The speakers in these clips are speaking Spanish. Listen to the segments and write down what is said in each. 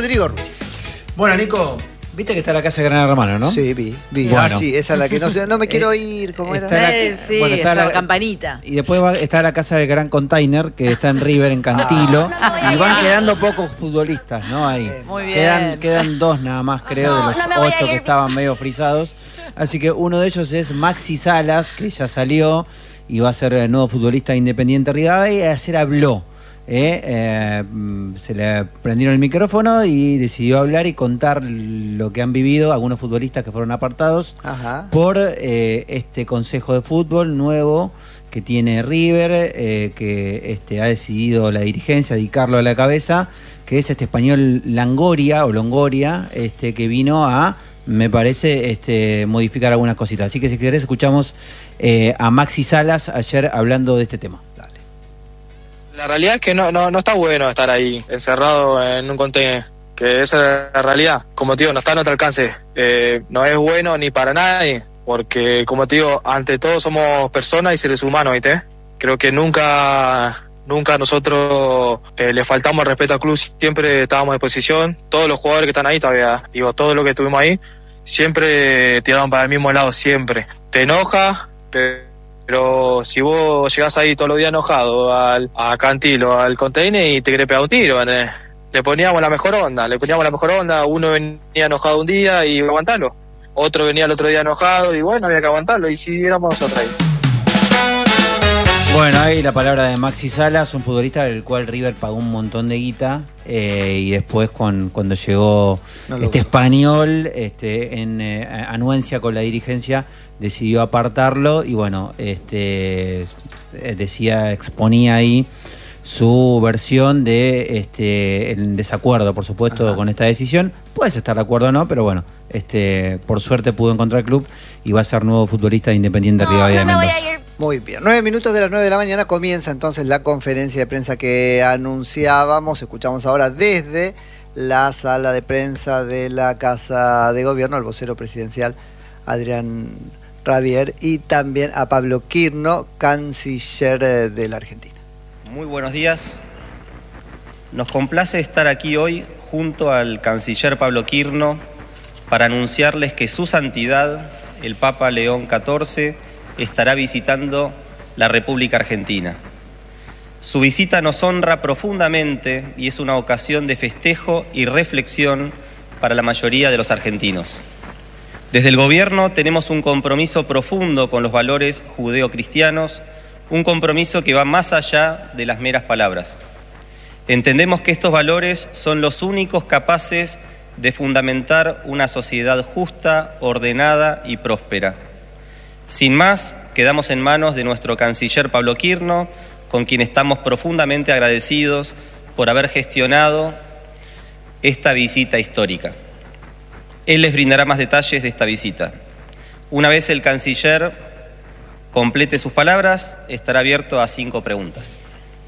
Rodrigo Ruiz. Bueno, Nico, viste que está la casa de Gran Hermano, ¿no? Sí, vi. Bueno. Ah, sí, esa es la que no me quiero ir, ¿cómo era? Sí, bueno, está la campanita. Y después está la casa del Gran Container, que está en River, en Cantilo. Y van quedando pocos futbolistas, ¿no? Ahí. Muy bien. Quedan 2 nada más, creo, de los 8 que estaban medio frisados. Así que uno de ellos es Maxi Salas, que ya salió y va a ser el nuevo futbolista de Independiente Rivadavia. Y ayer habló. Se le prendieron el micrófono y decidió hablar y contar lo que han vivido algunos futbolistas que fueron apartados por este consejo de fútbol nuevo que tiene River, que ha decidido la dirigencia dedicarlo a la cabeza, que es este español Longoria, que vino a, me parece, modificar algunas cositas. Así que si querés escuchamos a Maxi Salas ayer hablando de este tema. La realidad es que no está bueno estar ahí, encerrado en un container, que esa es la realidad. Como te digo, no está a nuestro alcance. No es bueno ni para nadie, porque como te digo, ante todo somos personas y seres humanos, ¿viste? Creo que nunca nosotros le faltamos respeto al club, siempre estábamos a disposición. Todos los jugadores que están ahí todavía, todo lo que estuvimos ahí, siempre tiraron para el mismo lado, siempre. Te enoja, pero si vos llegás ahí todos los días enojado a Cantilo, al container y te querés pegar un tiro, le poníamos la mejor onda, uno venía enojado un día y iba a aguantarlo, otro venía el otro día enojado y bueno, había que aguantarlo y si éramos nosotros ahí. Bueno, ahí la palabra de Maxi Salas, un futbolista del cual River pagó un montón de guita y después cuando llegó español en anuencia con la dirigencia decidió apartarlo y bueno, exponía ahí su versión de el desacuerdo, por supuesto, con esta decisión. Puedes estar de acuerdo o no, pero bueno, por suerte pudo encontrar club y va a ser nuevo futbolista de Independiente Rivadavia de Mendoza. Muy bien, 9 minutos de las 9 de la mañana comienza entonces la conferencia de prensa que anunciábamos. Escuchamos ahora desde la sala de prensa de la Casa de Gobierno al vocero presidencial Adrián Rabier y también a Pablo Quirno, canciller de la Argentina. Muy buenos días. Nos complace estar aquí hoy junto al canciller Pablo Quirno para anunciarles que su santidad, el Papa León XIV, estará visitando la República Argentina. Su visita nos honra profundamente y es una ocasión de festejo y reflexión para la mayoría de los argentinos. Desde el gobierno tenemos un compromiso profundo con los valores judeocristianos, un compromiso que va más allá de las meras palabras. Entendemos que estos valores son los únicos capaces de fundamentar una sociedad justa, ordenada y próspera. Sin más, quedamos en manos de nuestro canciller Pablo Quirno, con quien estamos profundamente agradecidos por haber gestionado esta visita histórica. Él les brindará más detalles de esta visita. Una vez el canciller complete sus palabras, estará abierto a 5 preguntas.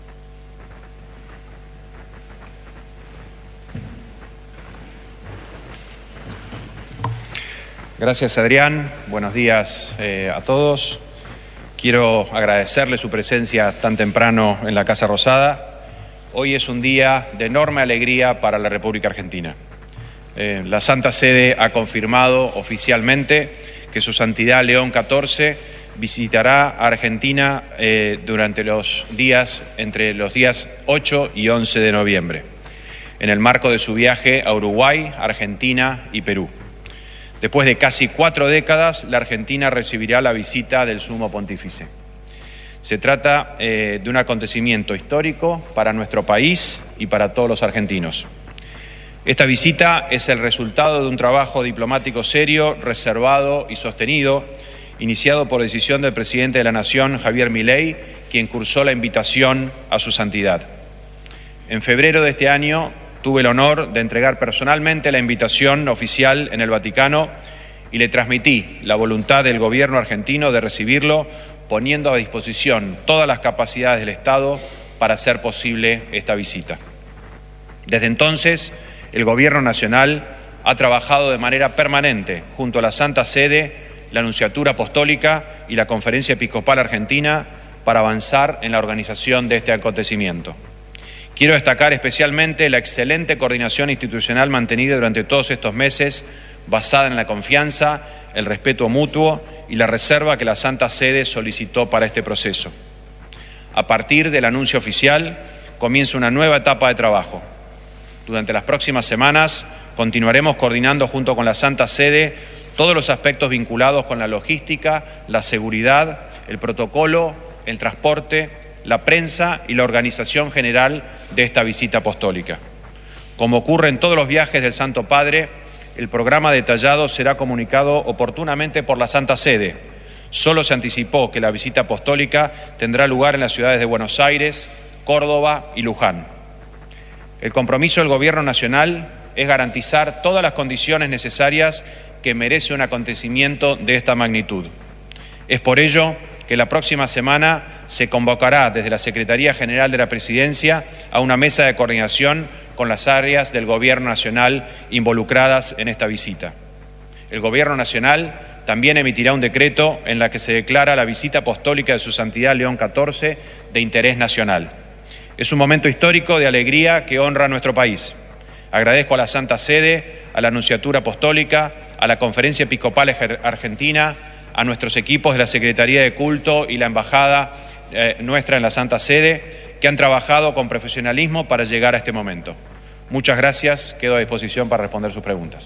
Gracias, Adrián. Buenos días a todos. Quiero agradecerle su presencia tan temprano en la Casa Rosada. Hoy es un día de enorme alegría para la República Argentina. La Santa Sede ha confirmado oficialmente que su Santidad León XIV visitará a Argentina entre los días 8 y 11 de noviembre, en el marco de su viaje a Uruguay, Argentina y Perú. Después de casi 4 décadas, la Argentina recibirá la visita del Sumo Pontífice. Se trata de un acontecimiento histórico para nuestro país y para todos los argentinos. Esta visita es el resultado de un trabajo diplomático serio, reservado y sostenido, iniciado por decisión del presidente de la Nación, Javier Milei, quien cursó la invitación a su santidad. En febrero de este año tuve el honor de entregar personalmente la invitación oficial en el Vaticano y le transmití la voluntad del gobierno argentino de recibirlo, poniendo a disposición todas las capacidades del Estado para hacer posible esta visita. Desde entonces, el Gobierno Nacional ha trabajado de manera permanente junto a la Santa Sede, la Nunciatura Apostólica y la Conferencia Episcopal Argentina para avanzar en la organización de este acontecimiento. Quiero destacar especialmente la excelente coordinación institucional mantenida durante todos estos meses, basada en la confianza, el respeto mutuo y la reserva que la Santa Sede solicitó para este proceso. A partir del anuncio oficial, comienza una nueva etapa de trabajo. Durante las próximas semanas continuaremos coordinando junto con la Santa Sede todos los aspectos vinculados con la logística, la seguridad, el protocolo, el transporte, la prensa y la organización general de esta visita apostólica. Como ocurre en todos los viajes del Santo Padre, el programa detallado será comunicado oportunamente por la Santa Sede. Solo se anticipó que la visita apostólica tendrá lugar en las ciudades de Buenos Aires, Córdoba y Luján. El compromiso del Gobierno Nacional es garantizar todas las condiciones necesarias que merece un acontecimiento de esta magnitud. Es por ello que la próxima semana se convocará desde la Secretaría General de la Presidencia a una mesa de coordinación con las áreas del Gobierno Nacional involucradas en esta visita. El Gobierno Nacional también emitirá un decreto en la que se declara la visita apostólica de Su Santidad León XIV de interés nacional. Es un momento histórico de alegría que honra a nuestro país. Agradezco a la Santa Sede, a la Nunciatura Apostólica, a la Conferencia Episcopal Argentina, a nuestros equipos de la Secretaría de Culto y la Embajada nuestra en la Santa Sede, que han trabajado con profesionalismo para llegar a este momento. Muchas gracias, quedo a disposición para responder sus preguntas.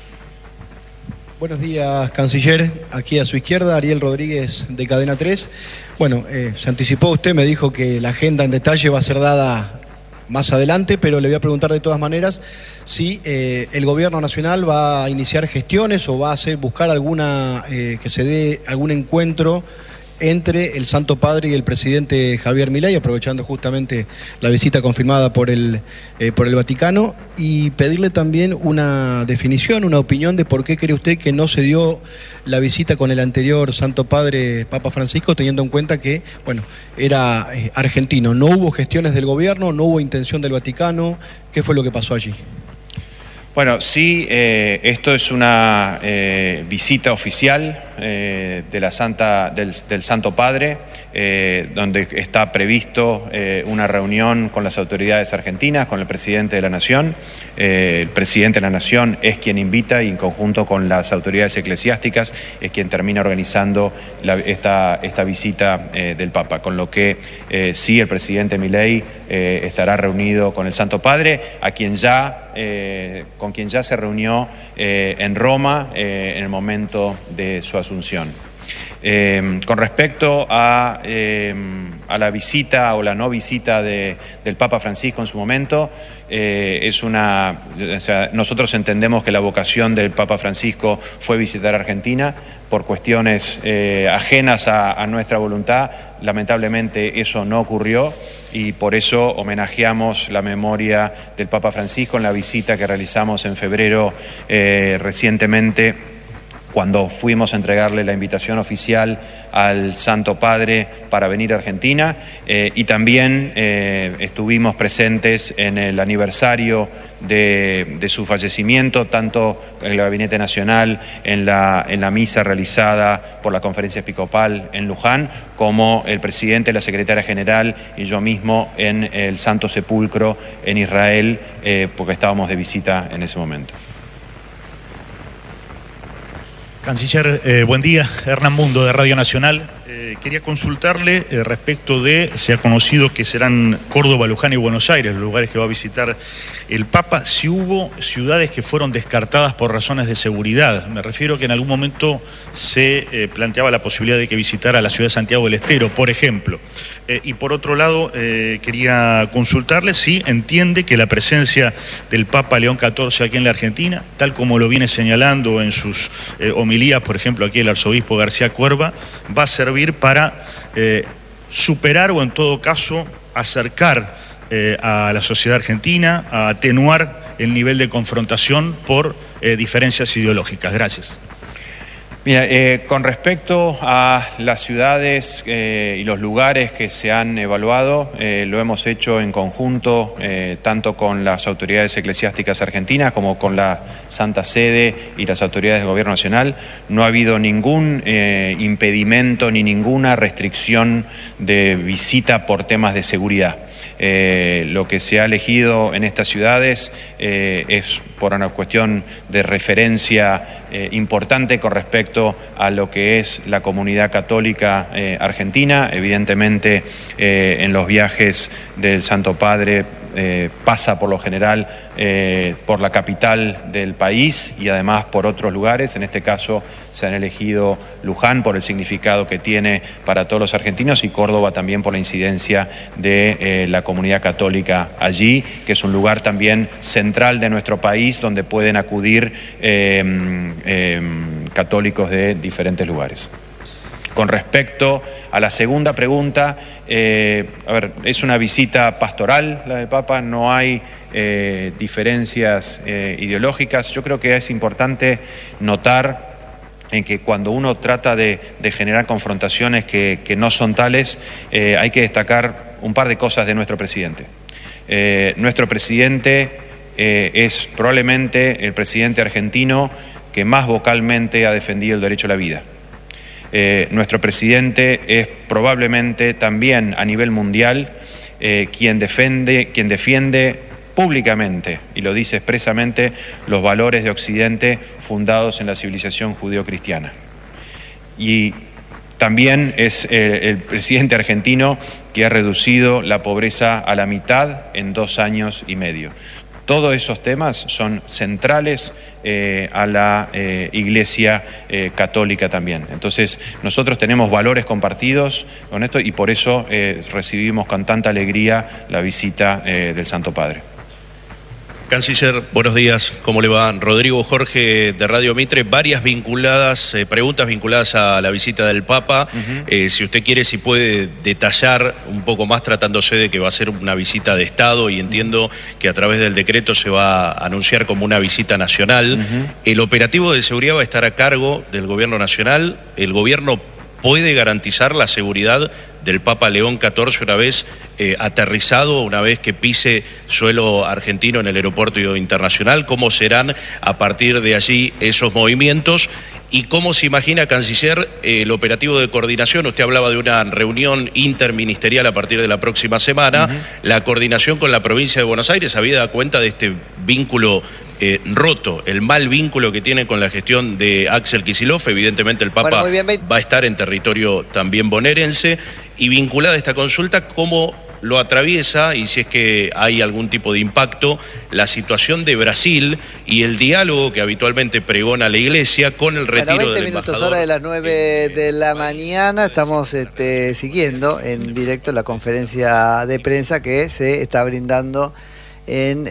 Buenos días, canciller. Aquí a su izquierda, Ariel Rodríguez de Cadena 3. Bueno, se anticipó usted, me dijo que la agenda en detalle va a ser dada más adelante, pero le voy a preguntar de todas maneras si el Gobierno Nacional va a iniciar gestiones o va a buscar alguna que se dé algún encuentro entre el Santo Padre y el presidente Javier Milei, aprovechando justamente la visita confirmada por el Vaticano, y pedirle también una definición, una opinión de por qué cree usted que no se dio la visita con el anterior Santo Padre Papa Francisco, teniendo en cuenta que, bueno, era argentino. ¿No hubo gestiones del gobierno? ¿No hubo intención del Vaticano? ¿Qué fue lo que pasó allí? Bueno, sí, esto es una visita oficial de del Santo Padre, donde está previsto una reunión con las autoridades argentinas, con el presidente de la Nación. El presidente de la Nación es quien invita y en conjunto con las autoridades eclesiásticas es quien termina organizando esta visita del Papa, con lo que sí, el presidente Milei estará reunido con el Santo Padre, con quien ya se reunió en Roma en el momento de su asunción. Con respecto a la visita o la no visita del Papa Francisco en su momento, nosotros entendemos que la vocación del Papa Francisco fue visitar Argentina por cuestiones ajenas a nuestra voluntad. Lamentablemente eso no ocurrió y por eso homenajeamos la memoria del Papa Francisco en la visita que realizamos en febrero recientemente, cuando fuimos a entregarle la invitación oficial al Santo Padre para venir a Argentina, y también estuvimos presentes en el aniversario de su fallecimiento, tanto en el Gabinete Nacional, en la misa realizada por la Conferencia Episcopal en Luján, como el presidente, la secretaria general y yo mismo en el Santo Sepulcro en Israel, porque estábamos de visita en ese momento. Canciller, buen día. Hernán Mundo, de Radio Nacional. Quería consultarle respecto de, se ha conocido que serán Córdoba, Luján y Buenos Aires los lugares que va a visitar el Papa, si hubo ciudades que fueron descartadas por razones de seguridad. Me refiero que en algún momento se planteaba la posibilidad de que visitara la ciudad de Santiago del Estero, por ejemplo. Y por otro lado, quería consultarle si entiende que la presencia del Papa León XIV aquí en la Argentina, tal como lo viene señalando en sus homilías, por ejemplo, aquí el arzobispo García Cuerva, va a servir para superar o en todo caso acercar a la sociedad argentina, a atenuar el nivel de confrontación por diferencias ideológicas. Gracias. Mira, con respecto a las ciudades y los lugares que se han evaluado, lo hemos hecho en conjunto tanto con las autoridades eclesiásticas argentinas como con la Santa Sede y las autoridades del Gobierno Nacional. No ha habido ningún impedimento ni ninguna restricción de visita por temas de seguridad. lo que se ha elegido en estas ciudades es por una cuestión de referencia importante con respecto a lo que es la comunidad católica argentina. Evidentemente, en los viajes del Santo Padre pasa por lo general por la capital del país y además por otros lugares. En este caso se han elegido Luján por el significado que tiene para todos los argentinos y Córdoba también por la incidencia de la comunidad católica allí, que es un lugar también central de nuestro país donde pueden acudir católicos de diferentes lugares. Con respecto a la segunda pregunta, es una visita pastoral la del Papa, no hay diferencias ideológicas. Yo creo que es importante notar en que cuando uno trata de generar confrontaciones que no son tales, hay que destacar un par de cosas de nuestro presidente. Nuestro presidente es probablemente el presidente argentino que más vocalmente ha defendido el derecho a la vida. Nuestro presidente es probablemente también a nivel mundial quien defiende públicamente, y lo dice expresamente, los valores de Occidente fundados en la civilización judeo-cristiana. Y también es el presidente argentino que ha reducido la pobreza a la mitad en 2 años y medio. Todos esos temas son centrales a la Iglesia católica también. Entonces, nosotros tenemos valores compartidos con esto y por eso recibimos con tanta alegría la visita del Santo Padre. Canciller, buenos días, ¿cómo le va? Rodrigo Jorge de Radio Mitre, varias preguntas vinculadas a la visita del Papa. Si usted quiere, si puede detallar un poco más, tratándose de que va a ser una visita de Estado y entiendo que a través del decreto se va a anunciar como una visita nacional. El operativo de seguridad va a estar a cargo del Gobierno Nacional. El Gobierno puede garantizar la seguridad del Papa León XIV una vez aterrizado, una vez que pise suelo argentino en el aeropuerto internacional. ¿Cómo serán a partir de allí esos movimientos? ¿Y cómo se imagina, Canciller, el operativo de coordinación? Usted hablaba de una reunión interministerial a partir de la próxima semana. La coordinación con la provincia de Buenos Aires, habida dado cuenta de este vínculo roto, el mal vínculo que tiene con la gestión de Axel Kicillof. Evidentemente el Papa va a estar en territorio también bonaerense. Y vinculada a esta consulta, ¿cómo lo atraviesa, y si es que hay algún tipo de impacto, la situación de Brasil y el diálogo que habitualmente pregona la Iglesia con el retiro del embajador? 20 minutos, hora de las 9 de la mañana, estamos siguiendo en directo la conferencia de prensa que se está brindando en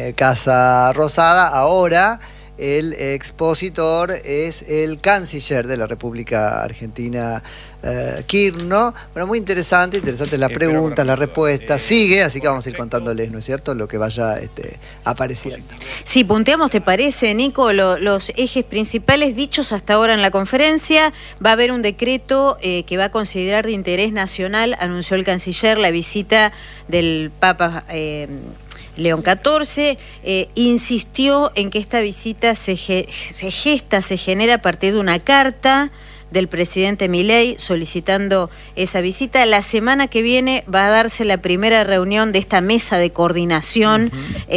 Casa Rosada. Ahora el expositor es el canciller de la República Argentina, Kirchner. Bueno, muy interesante las preguntas, las respuestas. Sigue, así que vamos a ir contándoles, ¿no es cierto?, lo que vaya apareciendo. Sí, punteamos, ¿te parece, Nico? Los ejes principales dichos hasta ahora en la conferencia. Va a haber un decreto que va a considerar de interés nacional, anunció el canciller, la visita del Papa León XIV. Insistió en que esta visita se genera a partir de una carta del presidente Milei solicitando esa visita. La semana que viene va a darse la primera reunión de esta mesa de coordinación,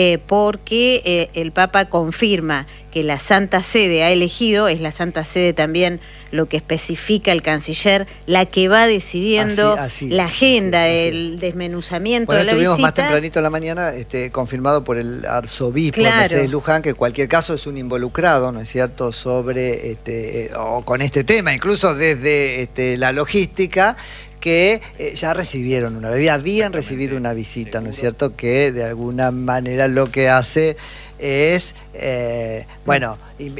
porque el Papa confirma que la Santa Sede ha elegido, es la Santa Sede también lo que especifica el canciller, la que va decidiendo la agenda, el desmenuzamiento de la visita. Más tempranito en la mañana confirmado por el arzobispo Mercedes Luján, que en cualquier caso es un involucrado, ¿no es cierto?, sobre o con este tema, incluso desde la logística, que ya recibieron habían recibido una visita, ¿no es cierto?, que de alguna manera lo que hace es,